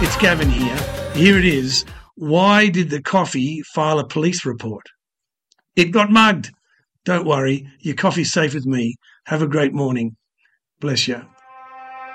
It's Gavin here. Here it is. Why did the coffee file a police report? It got mugged. Don't worry, your coffee's safe with me. Have a great morning. Bless you.